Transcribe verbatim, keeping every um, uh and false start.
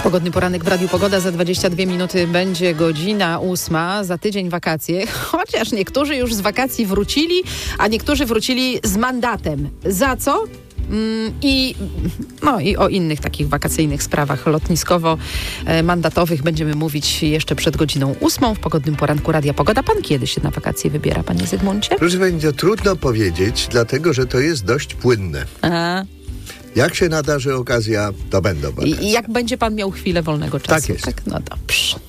Pogodny poranek w Radiu Pogoda. Za dwadzieścia dwie minuty będzie godzina ósma. Za tydzień wakacje. Chociaż niektórzy już z wakacji wrócili, a niektórzy wrócili z mandatem. Za co? I, no, i o innych takich wakacyjnych sprawach lotniskowo-mandatowych będziemy mówić jeszcze przed godziną ósmą w Pogodnym Poranku Radia Pogoda. Pan kiedy się na wakacje wybiera, panie Zygmuncie? Proszę pani, to trudno powiedzieć, dlatego że to jest dość płynne. Aha. Jak się nadarzy okazja, to będą wakacje. I jak będzie pan miał chwilę wolnego czasu? Tak jest. Tak? No dobrze.